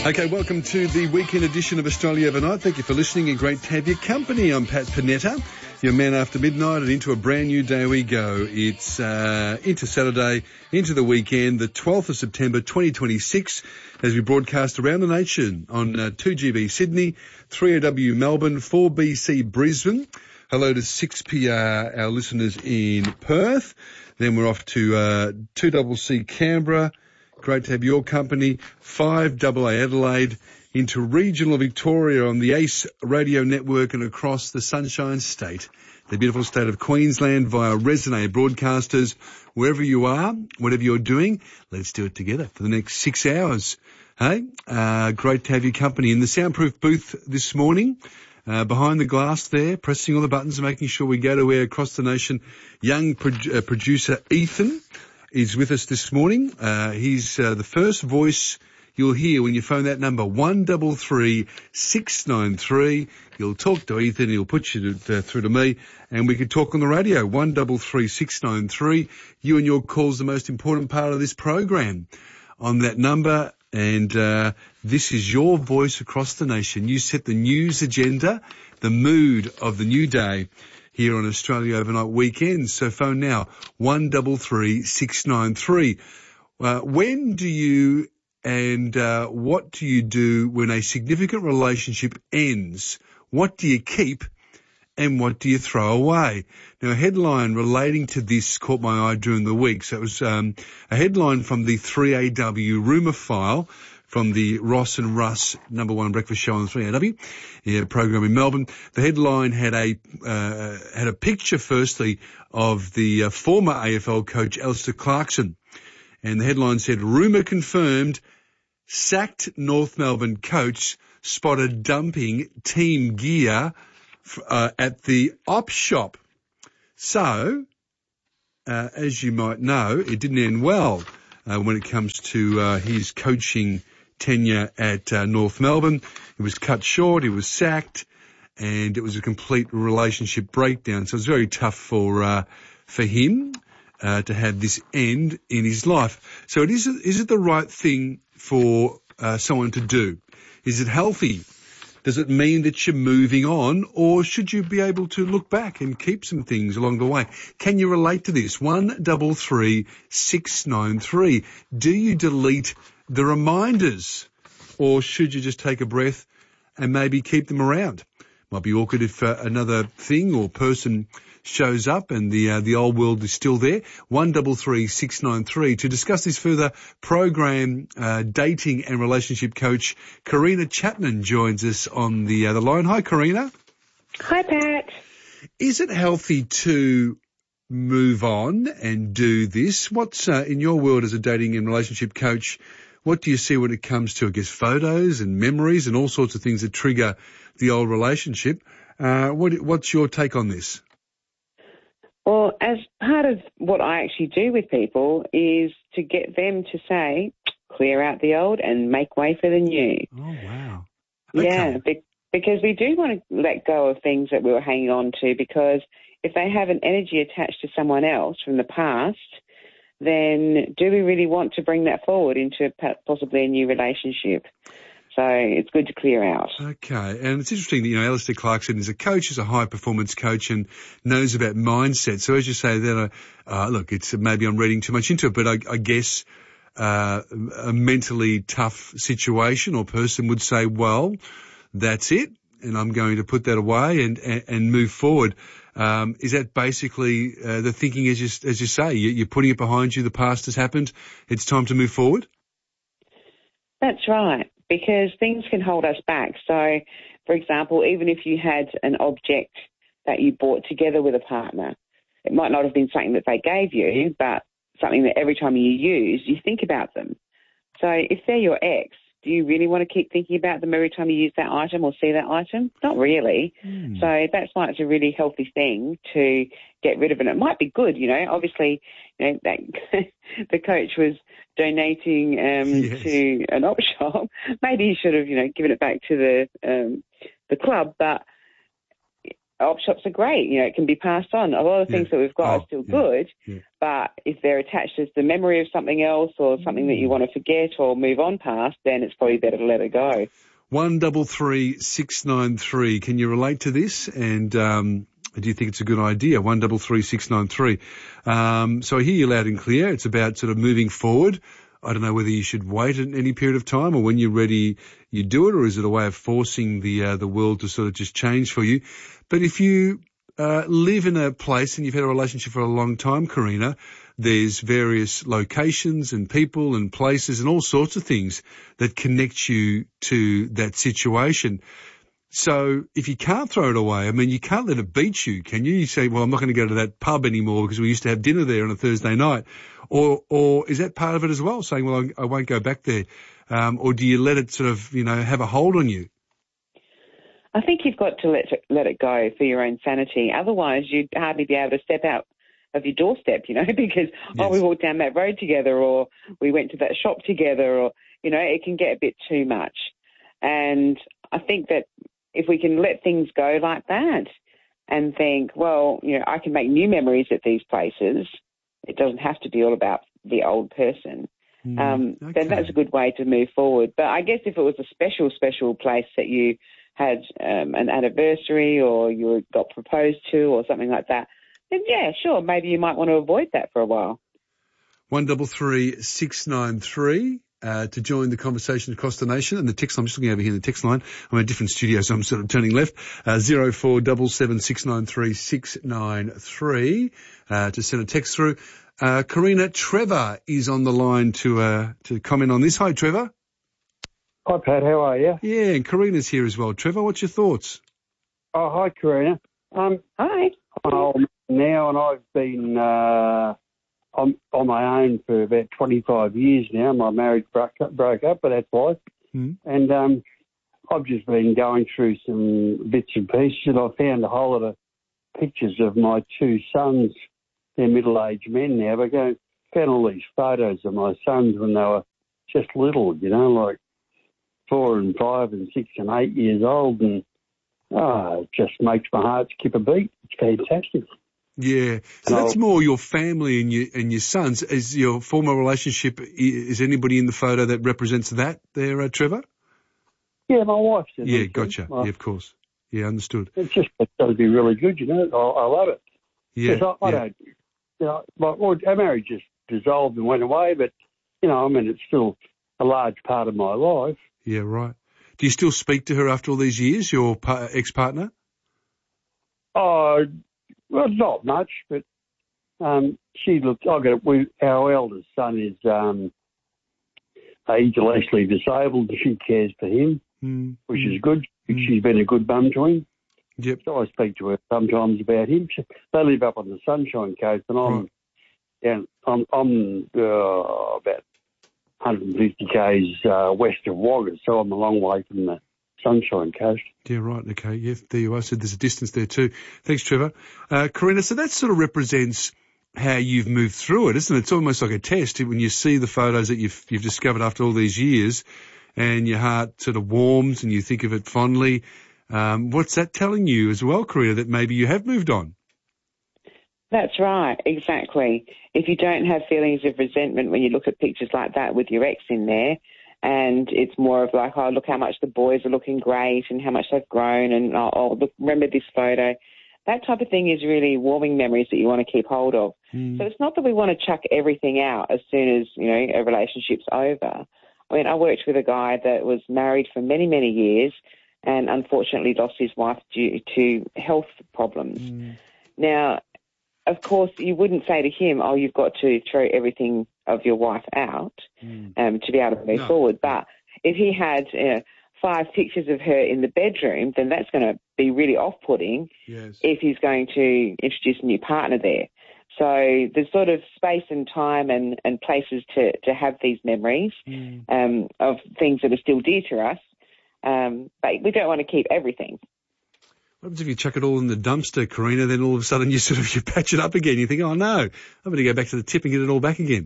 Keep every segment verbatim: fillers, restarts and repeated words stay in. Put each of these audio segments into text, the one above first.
Okay, welcome to the weekend edition of Australia Overnight. Thank you for listening and great to have your company. I'm Pat Panetta, your man after midnight, and into a brand new day we go. It's uh, into Saturday, into the weekend, the twelfth of September twenty twenty-six, as we broadcast around the nation on uh, two G B Sydney, three O W Melbourne, four B C Brisbane. Hello to six P R, our listeners in Perth. Then we're off to uh, two C C Canberra. Great to have your company. five A A Adelaide, into regional Victoria on the ACE radio network and across the Sunshine State, the beautiful state of Queensland, via Resonate Broadcasters. Wherever you are, whatever you're doing, let's do it together for the next six hours. Hey, uh, great to have your company in the soundproof booth this morning. Uh, behind the glass there, pressing all the buttons and making sure we go to air across the nation. Young pro- uh, producer Ethan is with us this morning. Uh, he's uh, the first voice you'll hear when you phone that number, one three three, six nine three. You'll talk to Ethan, he'll put you to, uh, through to me, and we could talk on the radio, one three three, six nine three. You and your call's the most important part of this program. On that number, and uh, this is your voice across the nation. You set the news agenda, the mood of the new day here on Australia Overnight Weekends. So phone now, one three three, six nine three. Uh, when do you and uh, what do you do when a significant relationship ends? What do you keep and what do you throw away? Now, a headline relating to this caught my eye during the week. So it was um, a headline from the three A W rumour file, from the Ross and Russ number one breakfast show on three A W, yeah, program in Melbourne. The headline had a uh, had a picture, firstly, of the uh, former A F L coach Alistair Clarkson, and the headline said, "Rumour confirmed: sacked North Melbourne coach spotted dumping team gear uh, at the op shop." So, uh, as you might know, it didn't end well uh, when it comes to uh, his coaching tenure at uh, North Melbourne. It was cut short, he was sacked, and it was a complete relationship breakdown. So it was very tough for uh, for him uh, to have this end in his life. So it is, is it the right thing for uh, someone to do? Is it healthy? Does it mean that you're moving on, or should you be able to look back and keep some things along the way? Can you relate to this? one three three, six nine three. Do you delete the reminders, or should you just take a breath and maybe keep them around? Might be awkward if uh, another thing or person shows up and the uh, the old world is still there. one three three, six nine three. To discuss this further, program uh, dating and relationship coach Karina Chapman joins us on the uh, the line. Hi, Karina. Hi, Pat. Is it healthy to move on and do this? What's uh, in your world as a dating and relationship coach? What do you see when it comes to, I guess, photos and memories and all sorts of things that trigger the old relationship? Uh, what, what's your take on this? Well, as part of what I actually do with people is to get them to say, clear out the old and make way for the new. Oh, wow. Okay. Yeah, be- because we do want to let go of things that we were hanging on to, because if they have an energy attached to someone else from the past, then do we really want to bring that forward into possibly a new relationship? So it's good to clear out. Okay. And it's interesting that, you know, Alistair Clarkson is a coach, is a high-performance coach and knows about mindset. So as you say, that, uh, uh, look, it's maybe I'm reading too much into it, but I, I guess uh, a mentally tough situation or person would say, well, that's it, and I'm going to put that away and, and, and move forward. Um, is that basically uh, the thinking, as you, as you say, you, you're putting it behind you, the past has happened, it's time to move forward? That's right, because things can hold us back. So, for example, even if you had an object that you bought together with a partner, it might not have been something that they gave you, but something that every time you use, you think about them. So if they're your ex, do you really want to keep thinking about them every time you use that item or see that item? Not really. Mm. So that's why it's a really healthy thing to get rid of it. It might be good, you know. Obviously, you know, that the coach was donating um, yes. to an op shop. Maybe he should have, you know, given it back to the um, the club. But op shops are great. You know, it can be passed on. A lot of things Yeah. that we've got Oh, are still yeah. good, Yeah. but if they're attached as the memory of something else or something that you want to forget or move on past, then it's probably better to let it go. One double three six nine three. Can you relate to this? And um, do you think it's a good idea? One double three six nine three. Um, so I hear you loud and clear. It's about sort of moving forward. I don't know whether you should wait at any period of time, or when you're ready, you do it, or is it a way of forcing the uh, the world to sort of just change for you? But if you uh, live in a place and you've had a relationship for a long time, Karina, there's various locations and people and places and all sorts of things that connect you to that situation. So if you can't throw it away, I mean, you can't let it beat you, can you? You say, well, I'm not going to go to that pub anymore because we used to have dinner there on a Thursday night. Or or is that part of it as well, saying, well, I, I won't go back there? Um, or do you let it sort of, you know, have a hold on you? I think you've got to let it, let it go for your own sanity. Otherwise, you'd hardly be able to step out of your doorstep, you know, because, Yes. oh, we walked down that road together, or we went to that shop together, or, you know, it can get a bit too much. And I think that if we can let things go like that and think, well, you know, I can make new memories at these places. It doesn't have to be all about the old person. Mm, um, okay. Then that's a good way to move forward. But I guess if it was a special, special place that you had um, an anniversary or you got proposed to or something like that, then yeah, sure, maybe you might want to avoid that for a while. One double three six nine three. Uh, to join the conversation across the nation. And the text, I'm just looking over here in the text line. I'm in a different studio, so I'm sort of turning left. Uh, zero four seven seven six nine three six nine three, uh, to send a text through. Uh, Karina, Trevor is on the line to, uh, to comment on this. Hi, Trevor. Hi, Pat. How are you? Yeah, and Karina's here as well. Trevor, what's your thoughts? Oh, hi, Karina. Um, Hi. I'm old now, and I've been uh, on, on my own for about twenty-five years now. My marriage broke up, broke up, but that's why. Mm. And um, I've just been going through some bits and pieces, and I found a whole lot of pictures of my two sons. They're middle-aged men now, but I found all these photos of my sons when they were just little, you know, like four and five and six and eight years old, and oh, it just makes my heart skip a beat. It's fantastic. Yeah. So that's more your family and your, and your sons. Is your former relationship, is anybody in the photo that represents that there, uh, Trevor? Yeah, my wife's in Yeah, it. gotcha. Well, yeah, of course. Yeah, understood. It's just it's got to be really good, you know. I, I love it. Yeah. 'Cause I, I yeah. don't, you know, my, well, our marriage just dissolved and went away, but, you know, I mean, it's still a large part of my life. Yeah, right. Do you still speak to her after all these years, your pa- ex-partner? Oh, well, not much, but um, she looks. I got we, our eldest son is um, he's intellectually disabled, and she cares for him, Mm. which is good. She's been a good mum to him. Yep. So I speak to her sometimes about him. She, they live up on the Sunshine Coast, and I'm Right. down. I'm, I'm uh, about one hundred fifty k's uh, west of Wagga, so I'm a long way from the Sunshine Coast. Yeah, right. Okay. Yeah, there you are. So there's a distance there too. Thanks, Trevor. Uh, Karina, so that sort of represents how you've moved through it, isn't it? It's almost like a test when you see the photos that you've, you've discovered after all these years and your heart sort of warms and you think of it fondly. Um, what's that telling you as well, Karina, that maybe you have moved on? That's right, exactly. If you don't have feelings of resentment when you look at pictures like that with your ex in there, and it's more of like, oh, look how much the boys are looking great and how much they've grown, and oh, oh look, remember this photo. That type of thing is really warming memories that you want to keep hold of. Mm. So it's not that we want to chuck everything out as soon as, you know, a relationship's over. I mean, I worked with a guy that was married for many, many years and unfortunately lost his wife due to health problems. Mm. Now, of course, you wouldn't say to him, oh, you've got to throw everything of your wife out Mm. um, to be able to move No. forward. But if he had uh, five pictures of her in the bedroom, then that's going to be really off-putting Yes. if he's going to introduce a new partner there. So there's sort of space and time and, and places to, to have these memories Mm. um, of things that are still dear to us. Um, but we don't want to keep everything. What happens if you chuck it all in the dumpster, Karina, then all of a sudden you sort of, you patch it up again. You think, oh no, I'm going to go back to the tip and get it all back again.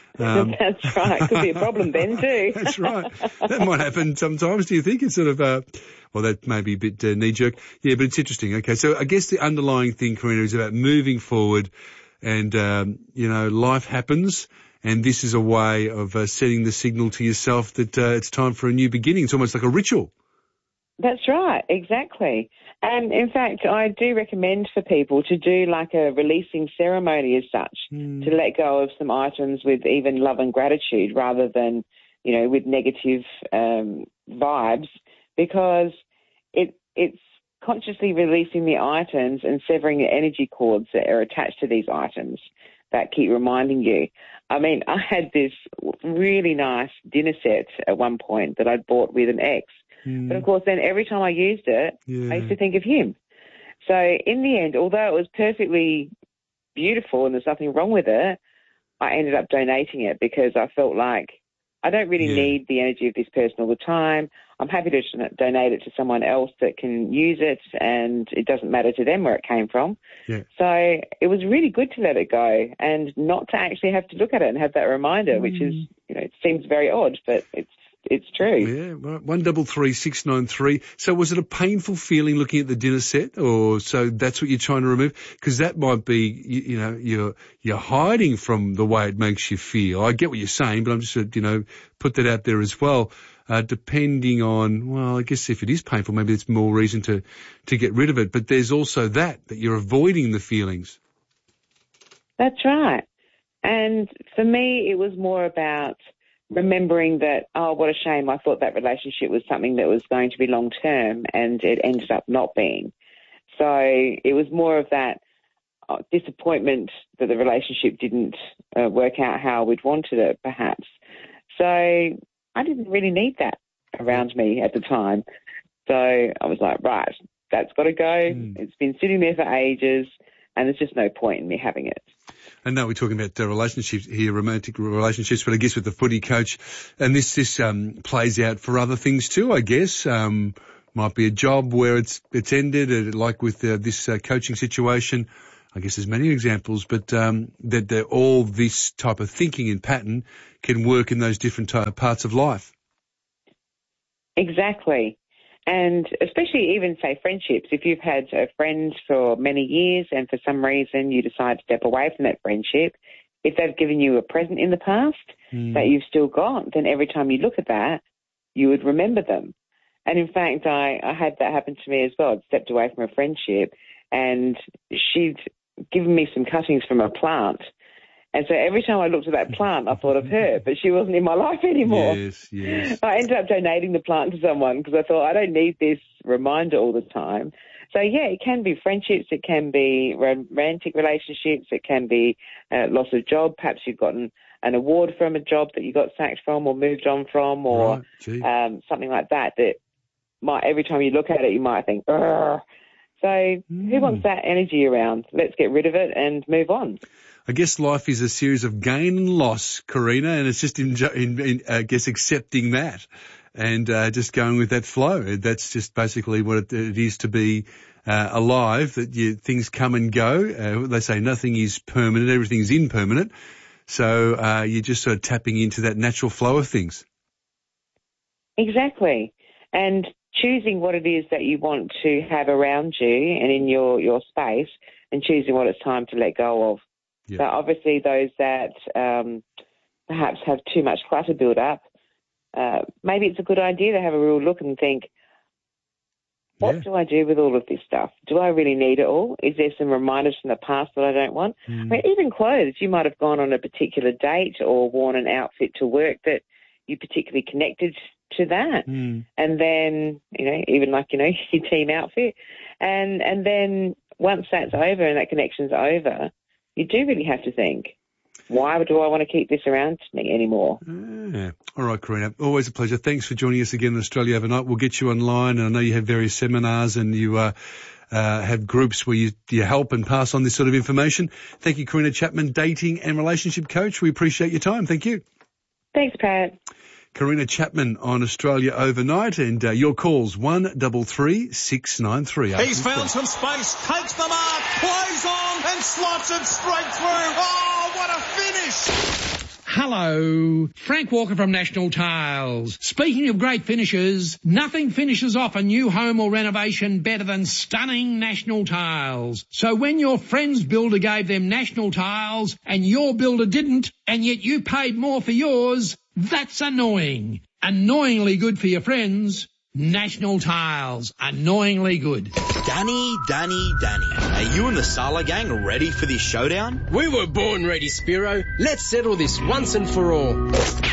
Um, That's right. Could be a problem then too. That's right. That might happen sometimes. Do you think it's sort of, uh, well, that may be a bit uh, knee-jerk. Yeah, but it's interesting. Okay, so I guess the underlying thing, Karina, is about moving forward and, um, you know, life happens and this is a way of uh, setting the signal to yourself that uh, it's time for a new beginning. It's almost like a ritual. That's right, exactly. And in fact, I do recommend for people to do like a releasing ceremony as such, mm. to let go of some items with even love and gratitude rather than, you know, with negative um, vibes, because it it's consciously releasing the items and severing the energy cords that are attached to these items that keep reminding you. I mean, I had this really nice dinner set at one point that I'd bought with an ex. Mm. But, of course, then every time I used it, yeah. I used to think of him. So, in the end, although it was perfectly beautiful and there's nothing wrong with it, I ended up donating it because I felt like I don't really yeah. need the energy of this person all the time. I'm happy to donate it to someone else that can use it, and it doesn't matter to them where it came from. Yeah. So it was really good to let it go and not to actually have to look at it and have that reminder, mm. which is, you know, it seems very odd, but it's it's true. Yeah, right. One double three six nine three. So was it a painful feeling looking at the dinner set, or so that's what you're trying to remove? Because that might be, you, you know, you're you're hiding from the way it makes you feel. I get what you're saying, but I'm just, you know, put that out there as well. Uh, depending on, well, I guess if it is painful, maybe it's more reason to, to get rid of it. But there's also that, that you're avoiding the feelings. That's right. And for me, it was more about remembering that, oh, what a shame. I thought that relationship was something that was going to be long-term and it ended up not being. So it was more of that uh, disappointment that the relationship didn't uh, work out how we'd wanted it, perhaps. So I didn't really need that around me at the time. So I was like, right, that's got to go. Mm. It's been sitting there for ages and there's just no point in me having it. I know we're talking about uh, relationships here, romantic relationships, but I guess with the footy coach, and this this um, plays out for other things too, I guess. Um, might be a job where it's it's ended, uh, like with uh, this uh, coaching situation. I guess there's many examples, but um, that, that all this type of thinking and pattern can work in those different type, parts of life. Exactly. And especially even, say, friendships. If you've had a friend for many years and for some reason you decide to step away from that friendship, if they've given you a present in the past mm. that you've still got, then every time you look at that, you would remember them. And in fact, I, I had that happen to me as well. I'd stepped away from a friendship and she'd given me some cuttings from a plant. And so every time I looked at that plant, I thought of her, but she wasn't in my life anymore. Yes, yes. I ended up donating the plant to someone because I thought I don't need this reminder all the time. So, yeah, it can be friendships, it can be romantic relationships, it can be uh, loss of job. Perhaps you've gotten an award from a job that you got sacked from or moved on from, or right, um, something like that, that might, every time you look at it, you might think, ugh. So mm. who wants that energy around? Let's get rid of it and move on. I guess life is a series of gain and loss, Karina, and it's just, in, in, in I guess, accepting that and uh, just going with that flow. That's just basically what it, it is to be uh, alive, that you, things come and go. Uh, they say nothing is permanent, everything's impermanent. So uh, you're just sort of tapping into that natural flow of things. Exactly. And choosing what it is that you want to have around you and in your, your space, and choosing what it's time to let go of. Yep. So obviously those that um, perhaps have too much clutter build up, uh, maybe it's a good idea to have a real look and think, what yeah. do I do with all of this stuff? Do I really need it all? Is there some reminders from the past that I don't want? Mm. I mean, even clothes. You might have gone on a particular date or worn an outfit to work that you particularly connected to that. Mm. And then, you know, even like, you know, your team outfit. And, and then once that's over and that connection's over, you do really have to think, why do I want to keep this around me anymore? Yeah. All right, Karina. Always a pleasure. Thanks for joining us again on Australia Overnight. We'll get you online, and I know you have various seminars and you uh, uh, have groups where you, you help and pass on this sort of information. Thank you, Karina Chapman, dating and relationship coach. We appreciate your time. Thank you. Thanks, Pat. Karina Chapman on Australia Overnight, and uh, your calls, one double three six nine three. He's found some space, takes the mark, plays on and slots it straight through. Oh, what a finish! Hello, Frank Walker from National Tiles. Speaking of great finishes, nothing finishes off a new home or renovation better than stunning National Tiles. So when your friend's builder gave them National Tiles and your builder didn't, and yet you paid more for yours, that's annoying. Annoyingly good for your friends. National Tiles. Annoyingly good. Danny, Danny, Danny. Are you and the Sala gang ready for this showdown? We were born ready, Spiro. Let's settle this once and for all.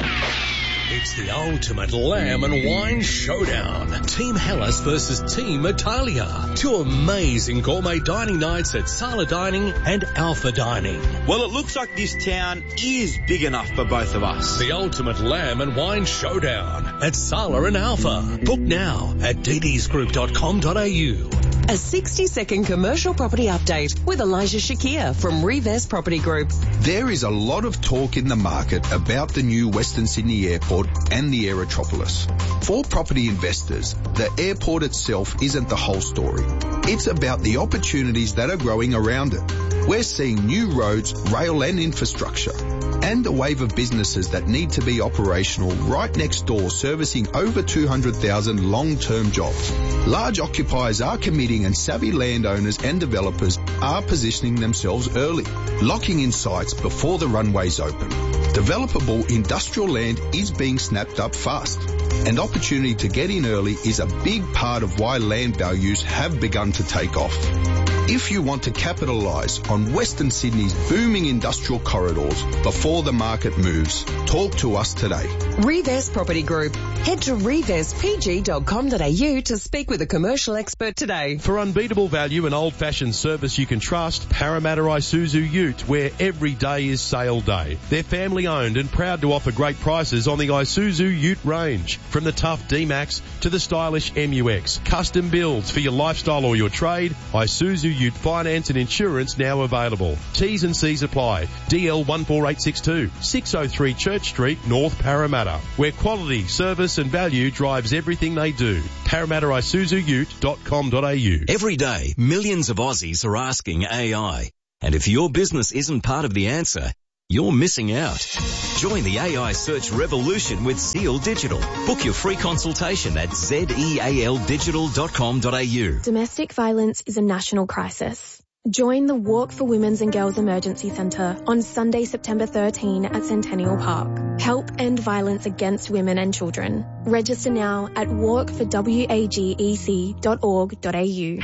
It's the ultimate lamb and wine showdown. Team Hellas versus Team Italia. Two amazing gourmet dining nights at Sala Dining and Alpha Dining. Well, it looks like this town is big enough for both of us. The ultimate lamb and wine showdown at Sala and Alpha. Book now at d d s group dot com dot a u. A sixty-second commercial property update with Elijah Shakir from Reves Property Group. There is a lot of talk in the market about the new Western Sydney Airport and the Aerotropolis. For property investors, the airport itself isn't the whole story. It's about the opportunities that are growing around it. We're seeing new roads, rail and infrastructure, and a wave of businesses that need to be operational right next door, servicing over two hundred thousand long-term jobs. Large occupiers are committing and savvy landowners and developers are positioning themselves early, locking in sites before the runways open. Developable industrial land is being snapped up fast, and opportunity to get in early is a big part of why land values have begun to take off. If you want to capitalise on Western Sydney's booming industrial corridors before the market moves, talk to us today. Reves Property Group. Head to reves p g dot com dot a u to speak with a commercial expert today. For unbeatable value and old-fashioned service you can trust, Parramatta Isuzu Ute, where every day is sale day. They're family-owned and proud to offer great prices on the Isuzu Ute range. From the tough D-Max to the stylish M U X. Custom builds for your lifestyle or your trade. Isuzu Ute finance and insurance now available. T's and C's apply. D L one four eight six two, six oh three Church Street, North Parramatta, where quality, service and value drives everything they do. Parramatta Isuzu Ute dot com dot a u. Every day, millions of Aussies are asking A I. And if your business isn't part of the answer, you're missing out. Join the A I search revolution with Zeal Digital. Book your free consultation at zeal digital dot com dot a u. Domestic violence is a national crisis. Join the Walk for Women's and Girls Emergency Centre on Sunday, September thirteenth at Centennial Park. Help end violence against women and children. Register now at walk for wagec dot org dot a u.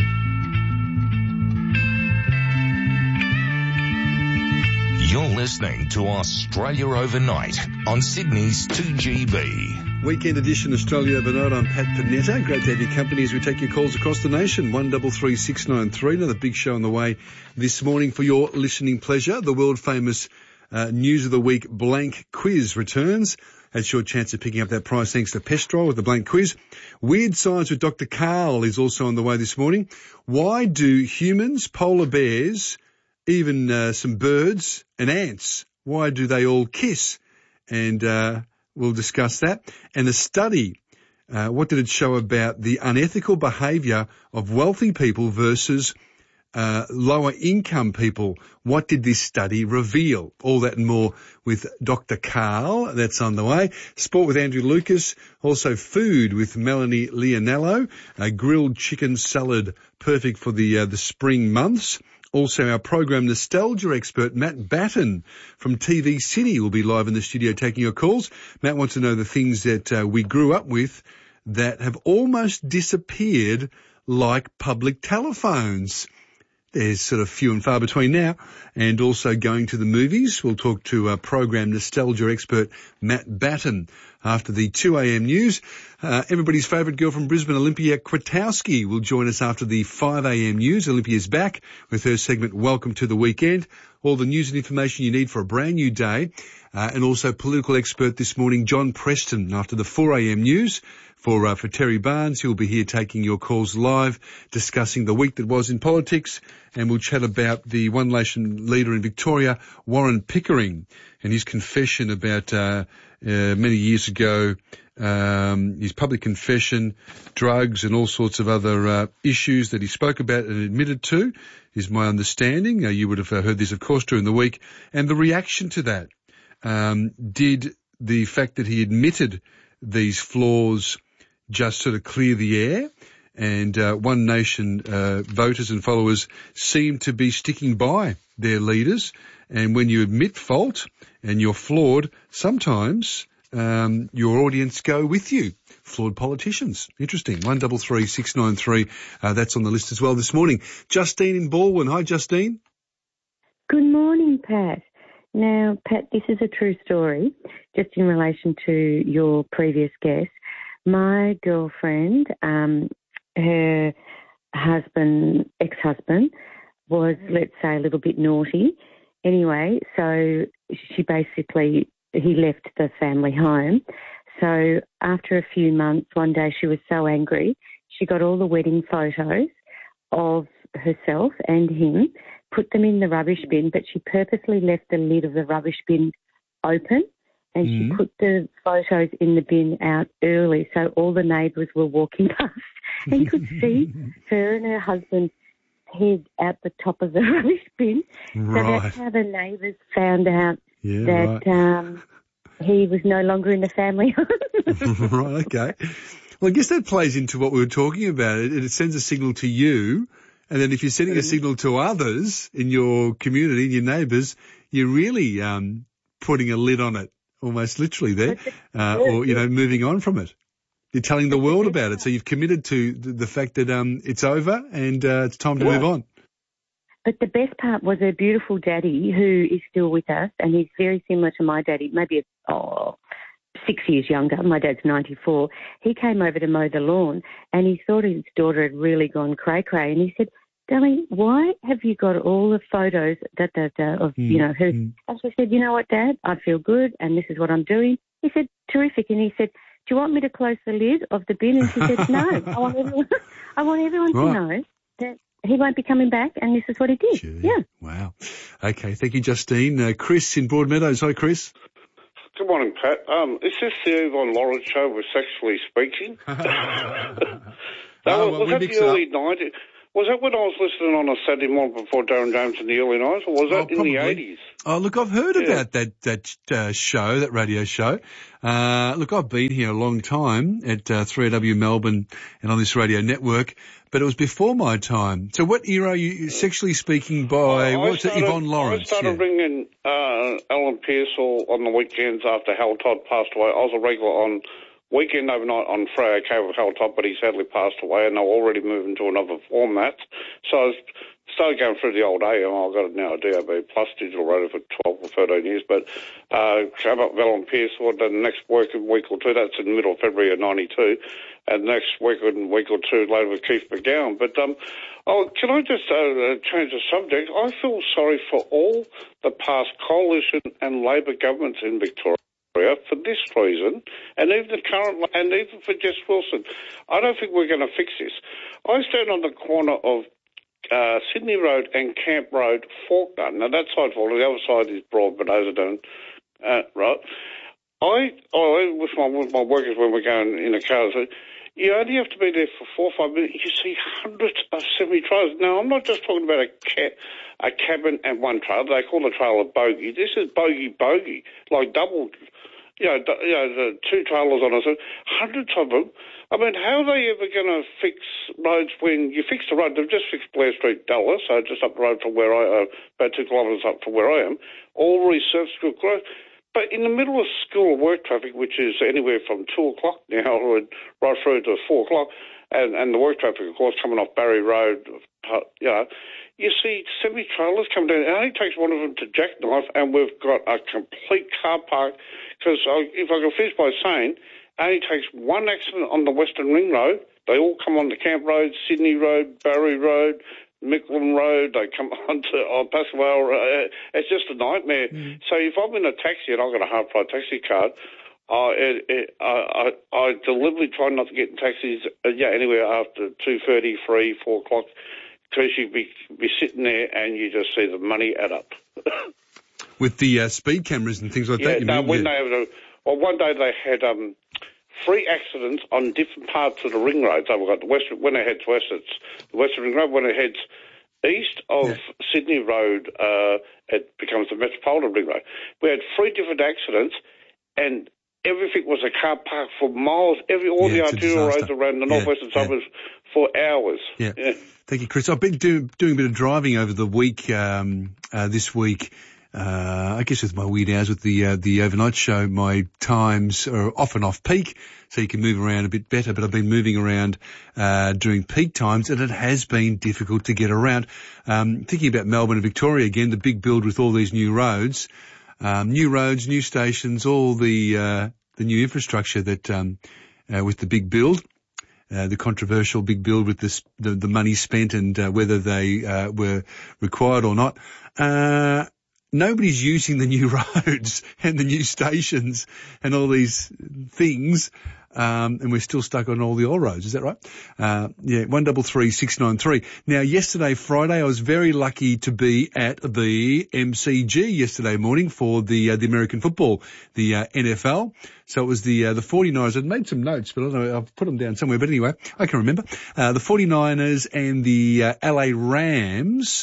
You're listening to Australia Overnight on Sydney's two G B. Weekend edition Australia Overnight. I'm Pat Panetta. Great to have your company as we take your calls across the nation. one three three six nine three. Another big show on the way this morning for your listening pleasure. The world famous uh, News of the Week blank quiz returns. That's your chance of picking up that prize thanks to Pestrol with the blank quiz. Weird Science with Doctor Karl is also on the way this morning. Why do humans, polar bears, even uh, some birds and ants, why do they all kiss? And uh, we'll discuss that. And the study, uh, what did it show about the unethical behaviour of wealthy people versus uh, lower income people? What did this study reveal? All that and more with Doctor Karl. That's on the way. Sport with Andrew Lucas. Also food with Melanie Leonello. A grilled chicken salad, perfect for the uh, the spring months. Also, our program nostalgia expert, Matt Batten from T V City, will be live in the studio taking your calls. Matt wants to know the things that uh, we grew up with that have almost disappeared, like public telephones. There's sort of few and far between now. And also going to the movies. We'll talk to uh, program nostalgia expert Matt Batten after the two a.m. news. Uh, everybody's favourite girl from Brisbane, Olympia Kwiatkowski, will join us after the five a.m. news. Olympia's back with her segment Welcome to the Weekend. All the news and information you need for a brand new day. Uh, and also political expert this morning, John Preston, after the four a.m. news. For uh, for Terry Barnes, he'll be here taking your calls live, discussing the week that was in politics, and we'll chat about the One Nation leader in Victoria, Warren Pickering, and his confession about uh, uh many years ago, um his public confession, drugs and all sorts of other uh, issues that he spoke about and admitted to, is my understanding. Uh, you would have heard this, of course, during the week, and the reaction to that. Um, did the fact that he admitted these flaws just sort of clear the air? And uh, One Nation uh, voters and followers seem to be sticking by their leaders. And when you admit fault and you're flawed, sometimes um, your audience go with you. Flawed politicians. Interesting. One double three six nine three. Uh, that's on the list as well this morning. Justine in Baldwin. Hi, Justine. Good morning, Pat. Now, Pat, this is a true story, just in relation to your previous guest. My girlfriend, um, her husband, ex-husband, was, let's say, a little bit naughty. Anyway, so she basically, he left the family home. So after a few months, one day she was so angry, she got all the wedding photos of herself and him, put them in the rubbish bin, but she purposely left the lid of the rubbish bin open, and mm. she put the photos in the bin out early, so all the neighbours were walking past and could see her and her husband's head out the top of the rubbish bin. Right. So that's how the neighbours found out yeah, that right. um, he was no longer in the family home. Right, okay. Well, I guess that plays into what we were talking about. It, it sends a signal to you. And then if you're sending a signal to others in your community, in your neighbours, you're really um, putting a lid on it, almost literally there, uh, or, you know, moving on from it. You're telling the world about it. So you've committed to the fact that um, it's over and uh, it's time to yeah. move on. But the best part was her beautiful daddy, who is still with us, and he's very similar to my daddy, maybe oh, six years younger. My dad's ninety-four. He came over to mow the lawn, and he thought his daughter had really gone cray-cray, and he said, "Darling, why have you got all the photos da, da, da, of, mm, you know, her?" Mm. And she said, "You know what, Dad? I feel good, and this is what I'm doing." He said, "Terrific." And he said, "Do you want me to close the lid of the bin?" And she said, "No, I want everyone, I want everyone right. to know that he won't be coming back, and this is what he did." Gee, yeah. Wow. Okay, thank you, Justine. Uh, Chris in Broadmeadows. Hi, Chris. Good morning, Pat. Um, is this the Yvonne Lawrence show with Sexually Speaking? that oh, was well, was that the early nineties? Was that when I was listening on a Saturday morning before Darren James in the early nineties, or was that oh, in the eighties? Oh, look, I've heard yeah. about that that uh, show, that radio show. Uh, look, I've been here a long time at uh, three A W Melbourne and on this radio network, but it was before my time. So what era are you Sexually Speaking by, uh, what's started, it, Yvonne Lawrence? I started yeah. ringing uh, Alan Pearsall on the weekends after Hal Todd passed away. I was a regular on Weekend Overnight on Freya Cave with Hal Todd, but he sadly passed away, and they're already moving to another format. So I started going through the old A M. I've got it now, a D A B Plus digital radio for twelve or thirteen years, but uh, came up with Alan Pearsall, then the next working week or two, that's in the middle of February of ninety-two, and the next week, week or two later with Keith McGowan. But um, oh, can I just uh, change the subject? I feel sorry for all the past coalition and Labor governments in Victoria for this reason, and even the current, and even for Jess Wilson. I don't think we're going to fix this. I stand on the corner of uh, Sydney Road and Camp Road, Fawkner. Now, that side's full. The other side is Broadmeadows, uh, right? I, I with my with my workers when we're going in a car, so you only have to be there for four or five minutes. You see hundreds of semi-trailers. Now, I'm not just talking about a ca- a cabin and one trailer. They call the trailer bogey. This is bogey-bogey, like double. You know, you know, the two trailers on us, hundreds of them. I mean, how are they ever going to fix roads when you fix the road? They've just fixed Blair Street, Dallas, so just up the road from where I, uh, about two kilometres up from where I am, all resurfaced with growth. But in the middle of school work traffic, which is anywhere from two o'clock now right through to four o'clock, and, and the work traffic, of course, coming off Barry Road, you know, you see semi-trailers coming down. It only takes one of them to jackknife, and we've got a complete car park. Because if I can finish by saying, it only takes one accident on the Western Ring Road. They all come on the Camp Road, Sydney Road, Barry Road, Mickleham Road. They come onto oh, Pascoe Road. It's just a nightmare. Mm. So if I'm in a taxi and I've got a half-price taxi card, I, it, it, I, I, I deliberately try not to get in taxis uh, yeah, anywhere after two thirty, three, four o'clock, because you'd be, be sitting there and you just see the money add up. With the uh, speed cameras and things like yeah, that, you no, mean? When yeah. they, well, one day they had um, three accidents on different parts of the ring road. So we've got the west, when it heads west, it's the Western Ring Road. When it heads east of Yeah. Sydney Road, uh, it becomes the Metropolitan Ring Road. We had three different accidents, and everything was a car park for miles. Every all Yeah, the it's a arterial roads disaster. around the Yeah, northwestern yeah. suburbs for hours. Yeah. Yeah. Thank you, Chris. I've been do, doing a bit of driving over the week, um, uh, this week. Uh, I guess with my weird hours with the, uh, the overnight show, my times are off and off peak, so you can move around a bit better, but I've been moving around, uh, during peak times, and it has been difficult to get around. Um, thinking about Melbourne and Victoria again, the big build with all these new roads, um, new roads, new stations, all the, uh, the new infrastructure that, um, uh, with the big build. Uh, the controversial big build with this, the, the money spent and uh, whether they uh, were required or not. Uh, nobody's using the new roads and the new stations and all these things. Um, and we're still stuck on all the old roads. Is that right? Uh, yeah, one double three six nine three. Now, yesterday, Friday, I was very lucky to be at the M C G yesterday morning for the, uh, the American football, the, uh, N F L. So it was the, uh, the forty-niners. I'd made some notes, but I don't know, I've put them down somewhere. But anyway, I can remember. Uh, the forty-niners and the, uh, L A Rams,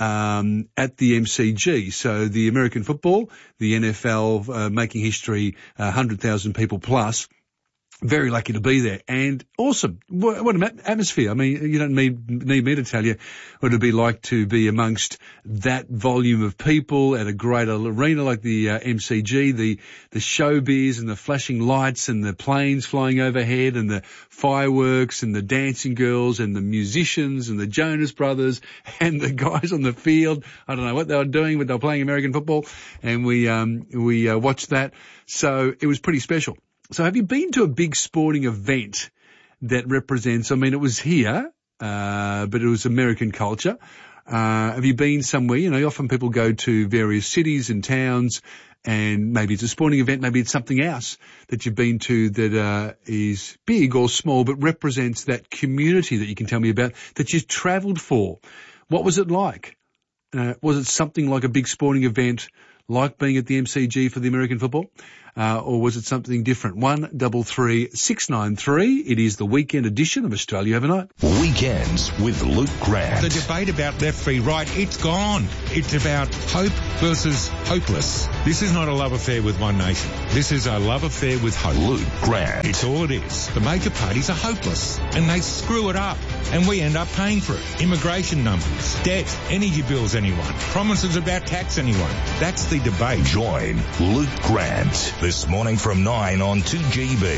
um, at the M C G. So the American football, the N F L, uh, making history, uh, one hundred thousand people plus. Very lucky to be there, and awesome. What, what an atmosphere. I mean, you don't need, need me to tell you what it'd be like to be amongst that volume of people at a great arena like the uh, M C G, the, the showbiz and the flashing lights and the planes flying overhead and the fireworks and the dancing girls and the musicians and the Jonas Brothers and the guys on the field. I don't know what they were doing, but they were playing American football, and we, um, we, uh, watched that. So it was pretty special. So have you been to a big sporting event that represents, I mean, it was here, uh, but it was American culture. Uh, have you been somewhere, you know, often people go to various cities and towns, and maybe it's a sporting event, maybe it's something else that you've been to that, uh, is big or small, but represents that community that you can tell me about that you've travelled for. What was it like? Uh, was it something like a big sporting event, like being at the M C G for the American football? Uh, or was it something different? One double three six nine three. It is the weekend edition of Australia Overnight. Weekends with Luke Grant. The debate about left v right, it's gone. It's about hope versus hopeless. This is not a love affair with One Nation. This is a love affair with hope. Luke Grant. It's all it is. The major parties are hopeless, and they screw it up, and we end up paying for it. Immigration numbers, debt, energy bills, anyone. Promises about tax, anyone. That's the debate. Join Luke Grant this morning from nine on two G B.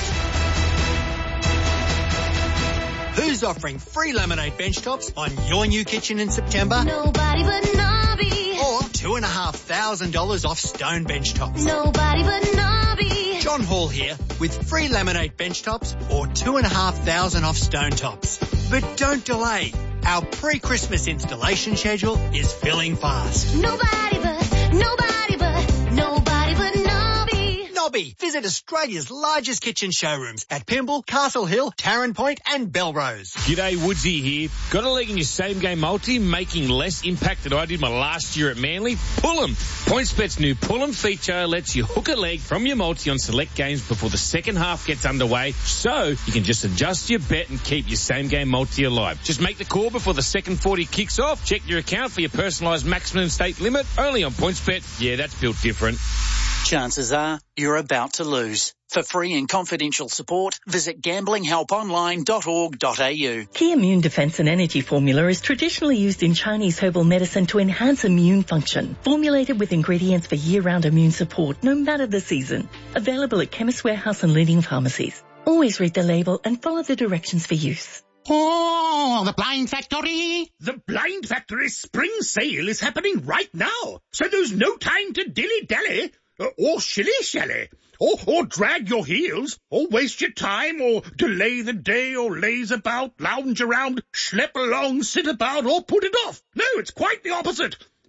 Who's offering free laminate bench tops on your new kitchen in September? Nobody but Nobby. Or two and a half thousand dollars off stone bench tops? Nobody but Nobby. John Hall here with free laminate bench tops or two and a half thousand off stone tops. But don't delay. Our pre-Christmas installation schedule is filling fast. Nobody but, nobody but, nobody but Nobby. Nobby. Visit Australia's largest kitchen showrooms at Pymble, Castle Hill, Tarrant Point and Belrose. G'day, Woodsy here. Got a leg in your same game multi, making less impact than I did my last year at Manly? Pull 'em. PointsBet's new Pull 'em feature lets you hook a leg from your multi on select games before the second half gets underway, so you can just adjust your bet and keep your same game multi alive. Just make the call before the second forty kicks off. Check your account for your personalised maximum stake limit. Only on PointsBet. Yeah, that's built different. Chances are you're about to lose. For free and confidential support, visit gambling help online dot org dot a u. Key Immune Defense and Energy Formula is traditionally used in Chinese herbal medicine to enhance immune function. Formulated with ingredients for year-round immune support, no matter the season. Available at Chemist Warehouse and leading pharmacies. Always read the label and follow the directions for use. Oh, the Blind Factory! The Blind Factory spring sale is happening right now, so there's no time to dilly-dally. Uh, or shilly-shally, or, or drag your heels, or waste your time, or delay the day, or laze about, lounge around, schlep along, sit about, or put it off. No, it's quite the opposite.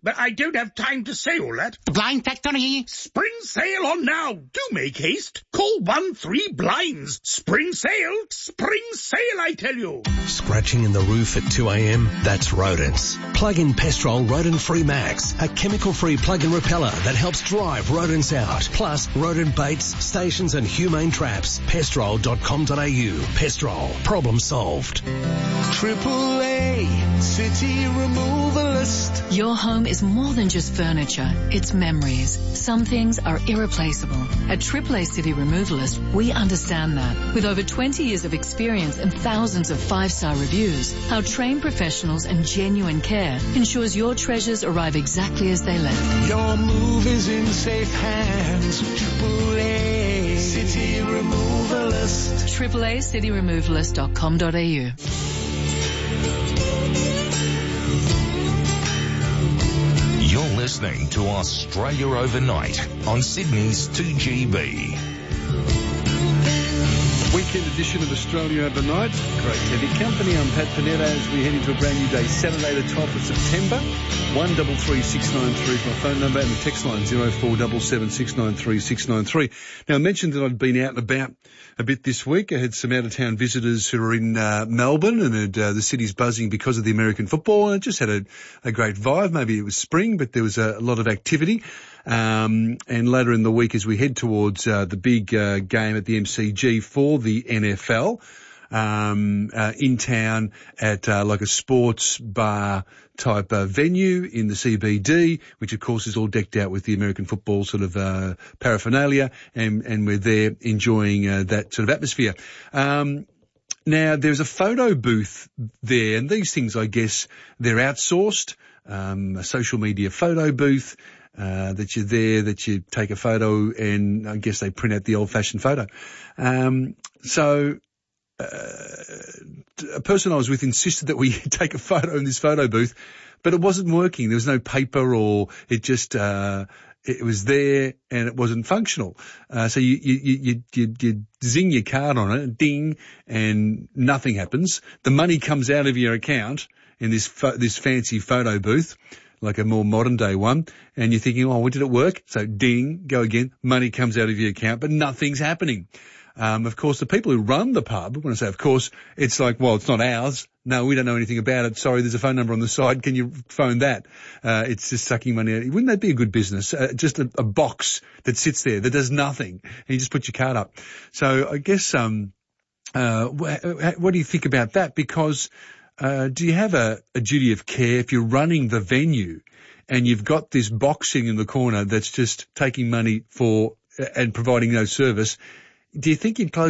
but I don't have time to say all that. The Blind Factory. Spring sale on now. Do make haste. Call one three blinds. Spring sale. Spring sale, I tell you. Scratching in the roof at two a.m.? That's rodents. Plug in Pestrol Rodent Free Max, a chemical-free plug-in repeller that helps drive rodents out. Plus, rodent baits, stations and humane traps. pestrol dot com dot a u. Pestrol. Problem solved. Triple A City Removalist. Your home is more than just furniture. It's memories. Some things are irreplaceable. At Triple A City Removalist, we understand that. With over twenty years of experience and thousands of five-star reviews, our trained professionals and genuine care ensures your treasures arrive exactly as they left. Your move is in safe hands. Triple A City Removalist. Triple A City Removalist dot com dot a u. You're listening to Australia Overnight on Sydney's two G B. Weekend edition of Australia Overnight. Great to have your company. I'm Pat Panetta as we head into a brand new day, Saturday the twelfth of September. one double three six nine three is my phone number and the text line zero four seven seven six nine three six nine three. Now I mentioned that I'd been out and about a bit this week. I had some out-of-town visitors who were in uh, Melbourne and had, uh, the city's buzzing because of the American football, and it just had a, a great vibe. Maybe it was spring, but there was a, a lot of activity. Um, and later in the week as we head towards uh, the big uh, game at the M C G for the N F L, um, uh, in town at uh, like a sports bar type uh, venue in the C B D, which of course is all decked out with the American football sort of uh, paraphernalia, and, and we're there enjoying uh, that sort of atmosphere. Um, now there's a photo booth there, and these things, I guess, they're outsourced, um, a social media photo booth. Uh, that you're there, that you take a photo, and I guess they print out the old-fashioned photo. Um, so uh, a person I was with insisted that we take a photo in this photo booth, but it wasn't working. There was no paper, or it just uh, it was there and it wasn't functional. Uh, so you you, you you you zing your card on it, ding, and nothing happens. The money comes out of your account in this fo- this fancy photo booth, like a more modern day one, and you're thinking, oh, well, did it work? So ding, go again, money comes out of your account, but nothing's happening. Um, of course, the people who run the pub, when I say of course, it's like, well, it's not ours. No, we don't know anything about it. Sorry, there's a phone number on the side. Can you phone that? Uh, it's just sucking money out. Wouldn't that be a good business? Uh, just a, a box that sits there that does nothing, and you just put your card up. So I guess, um, uh, wh- what do you think about that? Because Uh, do you have a, a duty of care if you're running the venue and you've got this boxing in the corner that's just taking money for and providing no service? Do you think you'd close